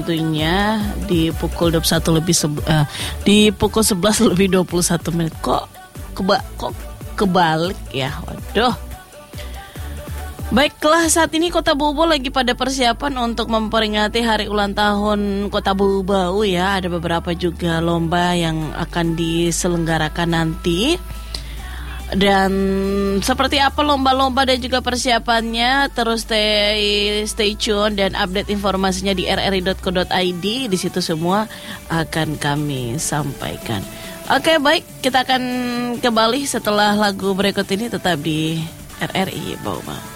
tentunya di pukul 21 lebih di pukul 11 lebih 21 menit. Kok kebalik ya? Waduh. Baiklah, saat ini Kota Bobo lagi pada persiapan untuk memperingati hari ulang tahun Kota Bobo ya. Ada beberapa juga lomba yang akan diselenggarakan nanti. Dan seperti apa lomba-lomba dan juga persiapannya, terus stay tune dan update informasinya di rri.co.id. Di situ semua akan kami sampaikan. Oke, baik, kita akan kembali setelah lagu berikut ini. Tetap di RRI Bobo.